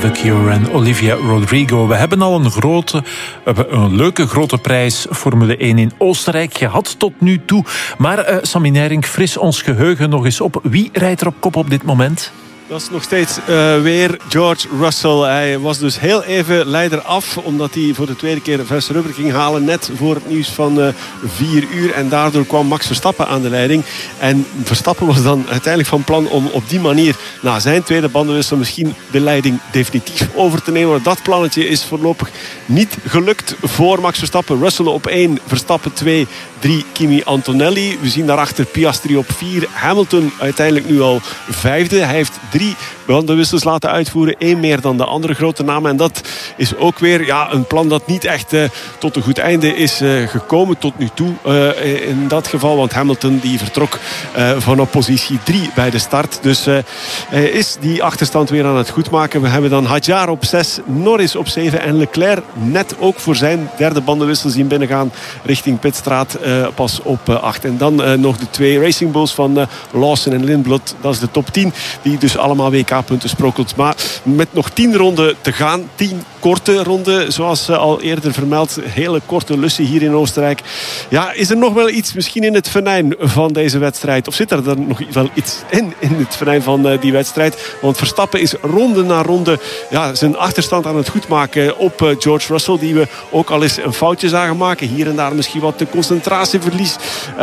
The Cure en Olivia Rodrigo. We hebben al een leuke grote prijs Formule 1 in Oostenrijk gehad tot nu toe. Maar Sammy Nijrink, fris ons geheugen nog eens op. Wie rijdt er op kop op dit moment? Dat is nog steeds weer George Russell. Hij was dus heel even leider af, omdat hij voor de tweede keer vers rubber ging halen, net voor het nieuws van 4 uur. En daardoor kwam Max Verstappen aan de leiding. En Verstappen was dan uiteindelijk van plan om op die manier na zijn tweede bandenwissel misschien de leiding definitief over te nemen. Maar dat plannetje is voorlopig niet gelukt voor Max Verstappen. Russell op 1, Verstappen 2, 3 Kimi Antonelli. We zien daarachter Piastri op 4. Hamilton uiteindelijk nu al 5e. Hij heeft 3 bandenwissels laten uitvoeren. 1 meer dan de andere grote namen. En dat is ook weer een plan dat niet echt tot een goed einde is gekomen tot nu toe. In dat geval. Want Hamilton die vertrok vanaf positie 3 bij de start. Dus hij is die achterstand weer aan het goedmaken. We hebben dan Hadjar op 6. Norris op 7. En Leclerc net ook voor zijn derde bandenwissel zien binnengaan richting pitstraat. Pas op 8. En dan nog de 2 Racing Bulls van Lawson en Lindblad. Dat is de top 10. Die dus allemaal WK-punten sprokkelt. Maar met nog 10 ronden te gaan. 10 korte ronden. Zoals al eerder vermeld. Hele korte lussen hier in Oostenrijk. Ja, is er nog wel iets misschien in het venijn van deze wedstrijd? Of zit er nog wel iets in het venijn van die wedstrijd? Want Verstappen is ronde na ronde zijn achterstand aan het goedmaken op George Russell. Die we ook al eens een foutje zagen maken. Hier en daar misschien wat de concentratieverlies.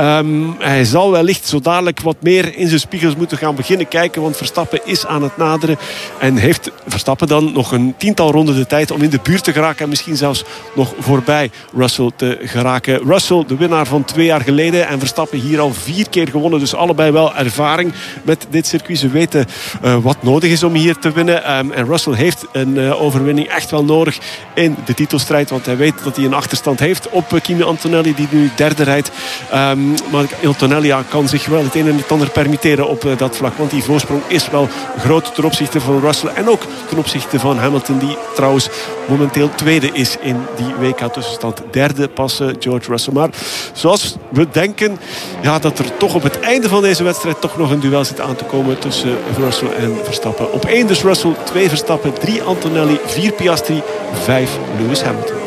Hij zal wellicht zo dadelijk wat meer in zijn spiegels moeten gaan beginnen kijken. Want Verstappen is aan het naderen. En heeft Verstappen dan nog een 10-tal ronden de tijd om in de buurt te geraken. En misschien zelfs nog voorbij Russell te geraken. Russell, de winnaar van 2 jaar geleden. En Verstappen hier al 4 keer gewonnen. Dus allebei wel ervaring met dit circuit. Ze weten wat nodig is om hier te winnen. En Russell heeft een overwinning echt wel nodig in de titelstrijd. Want hij weet dat hij een achterstand heeft op Kimi Antonelli. Die nu derde rijdt. Maar Antonelli kan zich wel het een en het ander permitteren op dat vlak. Want die voorsprong is wel groot ten opzichte van Russell. En ook ten opzichte van Hamilton. Die trouwens momenteel tweede is in die WK-tussenstand. Derde pas George Russell. Maar zoals we denken dat er toch op het einde van deze wedstrijd toch nog een duel zit aan te komen tussen Russell en Verstappen. Op 1 dus Russell, 2 Verstappen, 3 Antonelli, 4 Piastri, 5 Lewis Hamilton.